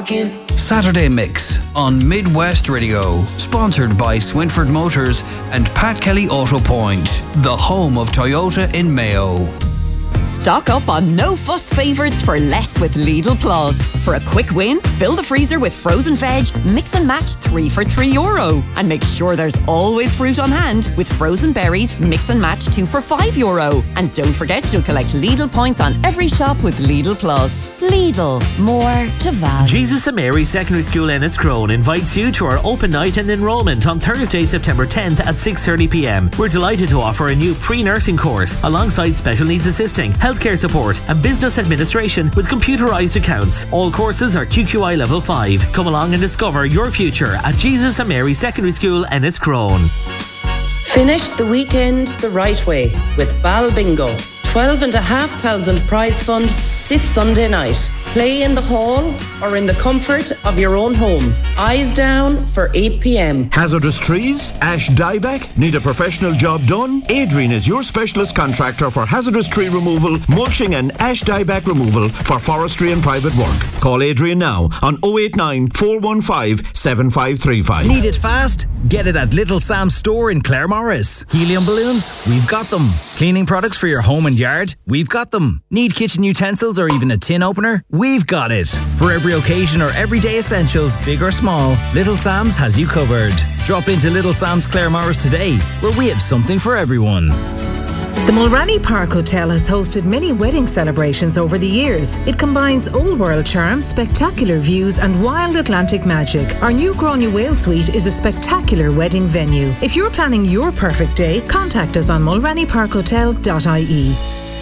walking. Saturday Mix on Midwest Radio, sponsored by Swinford Motors and Pat Kelly Auto Point, the home of Toyota in Mayo. Stock up on no-fuss favourites for less with Lidl Plus. For a quick win, fill the freezer with frozen veg, mix and match 3 for €3. And make sure there's always fruit on hand with frozen berries, mix and match 2 for €5. And don't forget you'll collect Lidl points on every shop with Lidl Plus. Lidl, more to value. Jesus and Mary Secondary School Enniscrone invites you to our open night and enrolment on Thursday, September 10th at 6:30pm. We're delighted to offer a new pre-nursing course alongside special needs assisting, healthcare support and business administration with computerised accounts. All courses are QQI level 5. Come along and discover your future at Jesus and Mary Secondary School Enniscrone. Finish the weekend the right way with Bal Bingo. 12,500 prize fund this Sunday night. Play in the hall or in the comfort of your own home. Eyes down for 8pm. Hazardous trees? Ash dieback? Need a professional job done? Adrian is your specialist contractor for hazardous tree removal, mulching and ash dieback removal for forestry and private work. Call Adrian now on 089 415 7535. Need it fast? Get it at Little Sam's store in Claremorris. Helium balloons? We've got them. Cleaning products for your home and yard? We've got them. Need kitchen utensils or even a tin opener? We've got it. For every occasion or everyday essentials, big or small, Little Sam's has you covered. Drop into Little Sam's Claremorris today, where we have something for everyone. The Mulranny Park Hotel has hosted many wedding celebrations over the years. It combines old world charm, spectacular views and wild Atlantic magic. Our new Gráinne Whale Suite is a spectacular wedding venue. If you're planning your perfect day, contact us on mulrannyparkhotel.ie.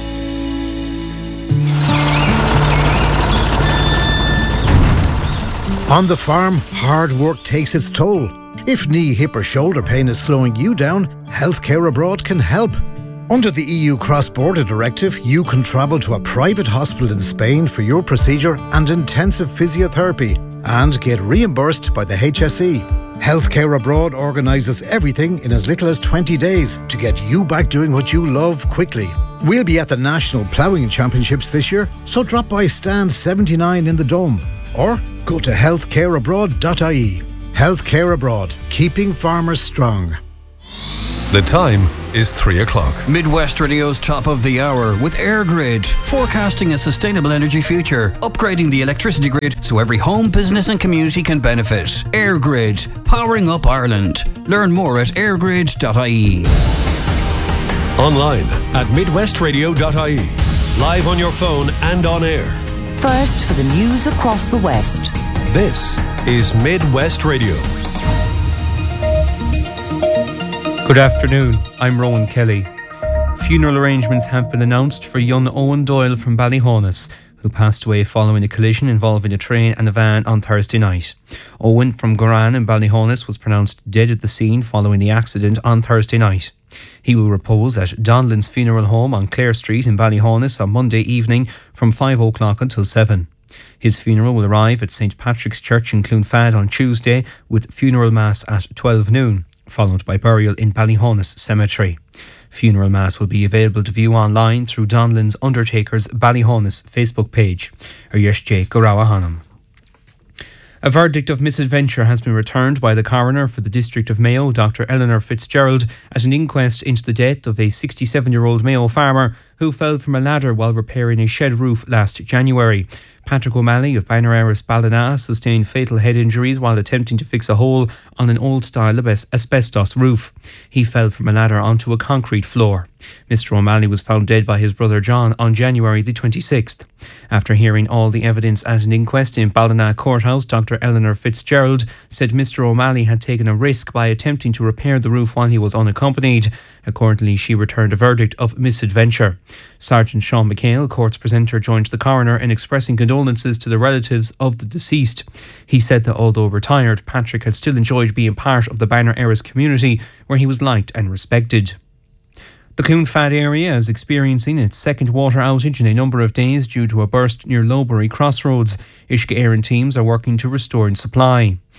On the farm, hard work takes its toll. If knee, hip or shoulder pain is slowing you down, Healthcare Abroad can help. Under the EU Cross-Border Directive, you can travel to a private hospital in Spain for your procedure and intensive physiotherapy and get reimbursed by the HSE. Healthcare Abroad organises everything in as little as 20 days to get you back doing what you love quickly. We'll be at the National Ploughing Championships this year, so drop by stand 79 in the Dome or go to healthcareabroad.ie. Healthcare Abroad, keeping farmers strong. The time is 3 o'clock. Midwest Radio's top of the hour with AirGrid, forecasting a sustainable energy future, upgrading the electricity grid so every home, business and community can benefit. AirGrid, powering up Ireland. Learn more at airgrid.ie. Online at midwestradio.ie. Live on your phone and on air. First for the news across the West. This is Midwest Radio. Good afternoon, I'm Rowan Kelly. Funeral arrangements have been announced for young Owen Doyle from Ballyhonus, who passed away following a collision involving a train and a van on Thursday night. Owen from Goran in Ballyhonus was pronounced dead at the scene following the accident on Thursday night. He will repose at Donlan's Funeral Home on Clare Street in Ballyhonus on Monday evening from 5 o'clock until 7. His funeral will arrive at St Patrick's Church in Clonfad on Tuesday with funeral mass at 12 noon, followed by burial in Ballyhonus Cemetery. Funeral mass will be available to view online through Donlan's Undertakers Ballyhonus Facebook page. J. Gorawa Hanum. A verdict of misadventure has been returned by the coroner for the District of Mayo, Dr. Eleanor Fitzgerald, at an inquest into the death of a 67-year-old Mayo farmer who fell from a ladder while repairing a shed roof last January. Patrick O'Malley of Banneraris Ballina sustained fatal head injuries while attempting to fix a hole on an old-style asbestos roof. He fell from a ladder onto a concrete floor. Mr. O'Malley was found dead by his brother John on January the 26th. After hearing all the evidence at an inquest in Ballina Courthouse, Dr. Eleanor Fitzgerald said Mr. O'Malley had taken a risk by attempting to repair the roof while he was unaccompanied. Accordingly, she returned a verdict of misadventure. Sergeant Sean McHale, court's presenter, joined the coroner in expressing condolences to the relatives of the deceased. He said that although retired, Patrick had still enjoyed being part of the Banneraris community where he was liked and respected. The Clonfad area is experiencing its second water outage in a number of days due to a burst near Lowbury Crossroads. Uisce Éireann teams are working to restore supply.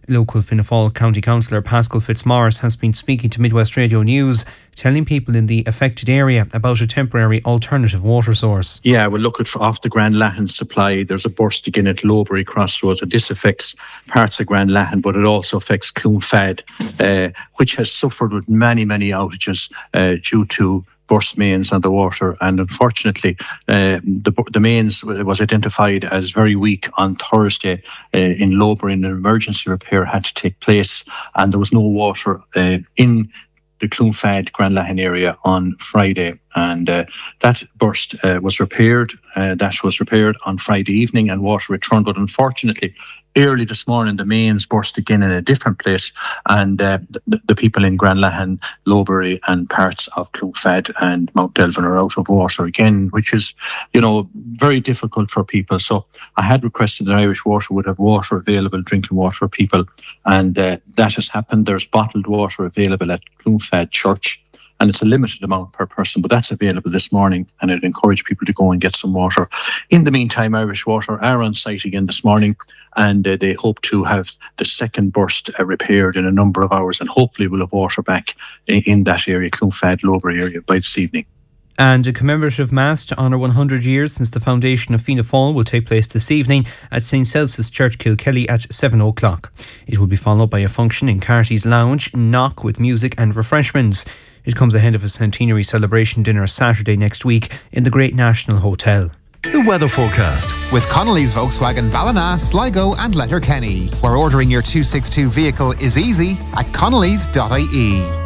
Local Fianna Fáil County Councillor Pascal Fitzmaurice has been speaking to Midwest Radio News, telling people in the affected area about a temporary alternative water source. Yeah, we'll look at off the Grand Lahan supply. There's a burst again at Lowbury Crossroads, and this affects parts of Grand Lahan, but it also affects Clonfad, which has suffered with many outages due to burst mains on the water, and unfortunately the mains was identified as very weak on Thursday in Lowbury, and an emergency repair had to take place, and there was no water in the Clonfad Grand Lahan area on Friday, and that burst was repaired. That was repaired on Friday evening, and water returned, but unfortunately early this morning the mains burst again in a different place, and the people in Grand Lahan, Lowbury and parts of Clonfad and Mount Delvin are out of water again, which is, very difficult for people. So I had requested that Irish Water would have water available, drinking water for people, and that has happened. There's bottled water available at Clonfad Church, and it's a limited amount per person, but that's available this morning, and I'd encourage people to go and get some water. In the meantime, Irish Water are on site again this morning, and they hope to have the second burst repaired in a number of hours, and hopefully we'll have water back in that area, Clonfad, Lowbury area, by this evening. And a commemorative mass to honour 100 years since the foundation of Fianna Fáil will take place this evening at St Celsus Church, Kilkelly at 7 o'clock. It will be followed by a function in Carty's Lounge, Knock, with music and refreshments. It comes ahead of a centenary celebration dinner Saturday next week in the Great National Hotel. The weather forecast with Connolly's Volkswagen Ballina, Sligo and Letterkenny, where ordering your 262 vehicle is easy at connolly's.ie.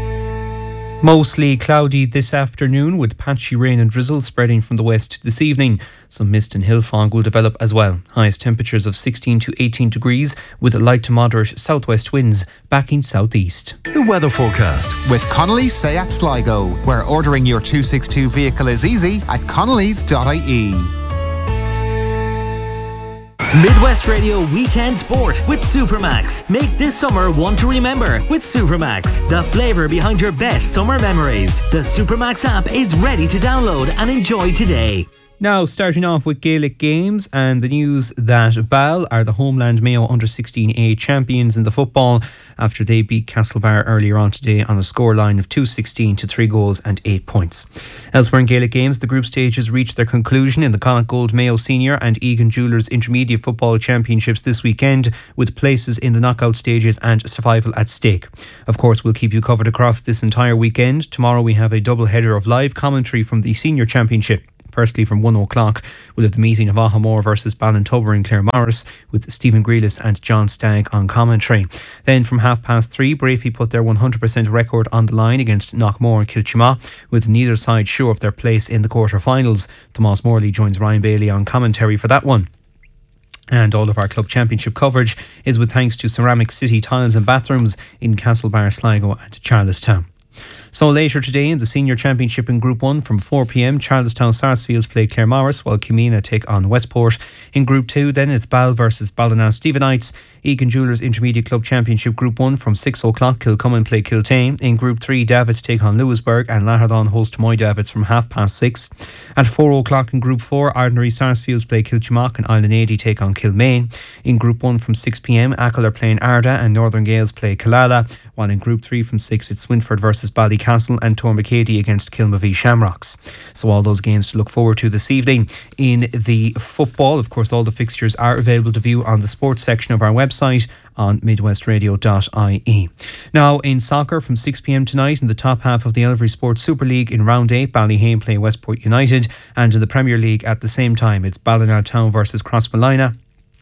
Mostly cloudy this afternoon with patchy rain and drizzle spreading from the west this evening. Some mist and hill fog will develop as well. Highest temperatures of 16 to 18 degrees with light to moderate southwest winds backing southeast. The weather forecast with Connolly's Seat Sligo, where ordering your 262 vehicle is easy at connolly's.ie. Midwest Radio Weekend Sport with Supermax. Make this summer one to remember with Supermax, the flavour behind your best summer memories. The Supermax app is ready to download and enjoy today. Now, starting off with Gaelic games and the news that Ball are the Homeland Mayo Under-16A champions in the football after they beat Castlebar earlier on today on a scoreline of 2-16 to 3 goals and 8 points. Elsewhere in Gaelic games, the group stages reached their conclusion in the Connacht Gold Mayo Senior and Egan Jewellers Intermediate Football Championships this weekend, with places in the knockout stages and survival at stake. Of course, we'll keep you covered across this entire weekend. Tomorrow we have a double header of live commentary from the Senior Championship. Firstly, from 1 o'clock, we'll have the meeting of Ahamore versus Ballintubber in Claremorris with Stephen Grealis and John Stagg on commentary. Then from 3:30, Brafey put their 100% record on the line against Knockmore and Kilchima, with neither side sure of their place in the quarter-finals. Tomas Morley joins Ryan Bailey on commentary for that one. And all of our club championship coverage is with thanks to Ceramic City Tiles and Bathrooms in Castlebar, Sligo and Charlestown. So later today in the Senior Championship in Group 1 from 4pm, Charlestown Sarsfields play Claremorris while Kilmena take on Westport. In Group 2 then it's Ball versus Ballina Stephenites. Egan Jewellers Intermediate Club Championship Group 1 from 6 o'clock, Kilcummin play Kiltane. In Group 3, Davids take on Lewisburg and Latherdon host Moy Davids from 6:30. At 4 o'clock in Group 4, Ordinary Sarsfields play Kilchimock and Island 80 take on Kilmaine. In Group 1 from 6pm, Achill are playing Arda and Northern Gales play Killala, while in Group 3 from 6 it's Swinford versus Ballycastle and Tormacady against Kilmavie Shamrocks. So all those games to look forward to this evening. In the football, of course, all the fixtures are available to view on the sports section of our website on midwestradio.ie. Now in soccer from 6pm tonight in the top half of the Elvery Sports Super League in round 8, Ballyhane play Westport United, and in the Premier League at the same time it's Ballina Town versus Crossmolina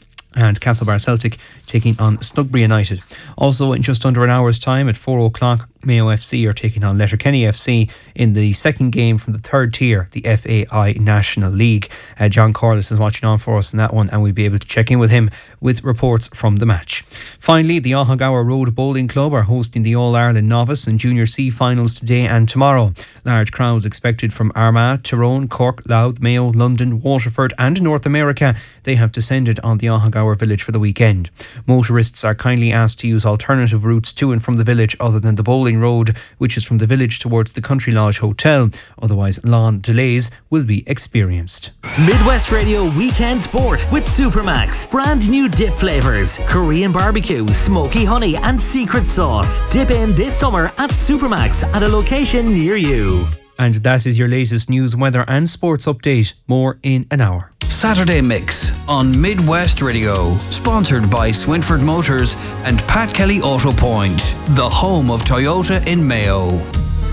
and Castlebar Celtic taking on Snugbury United. Also in just under an hour's time at 4 o'clock, Mayo FC are taking on Letterkenny FC in the second game from the third tier, the FAI National League. John Corliss is watching on for us in that one, and we'll be able to check in with him with reports from the match. Finally, the Ahagower Road Bowling Club are hosting the All-Ireland Novice and Junior C finals today and tomorrow. Large crowds expected from Armagh, Tyrone, Cork, Louth, Mayo, London, Waterford and North America. They have descended on the Ahagower village for the weekend. Motorists are kindly asked to use alternative routes to and from the village other than the bowling Bowling Road, which is from the village towards the Country Lodge Hotel. Otherwise, long delays will be experienced. Midwest Radio Weekend Sport with Supermax. Brand new dip flavours, Korean barbecue, smoky honey and secret sauce. Dip in this summer at Supermax at a location near you. And that is your latest news, weather and sports update. More in an hour. Saturday Mix on Midwest Radio. Sponsored by Swinford Motors and Pat Kelly Auto Point, the home of Toyota in Mayo.